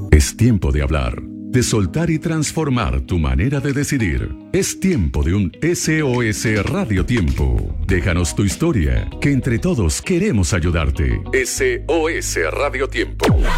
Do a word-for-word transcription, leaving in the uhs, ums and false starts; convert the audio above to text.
Es tiempo de hablar, de soltar y transformar tu manera de decidir. Es tiempo de un S O S Radio Tiempo. Déjanos tu historia, que entre todos queremos ayudarte. S O S Radio Tiempo.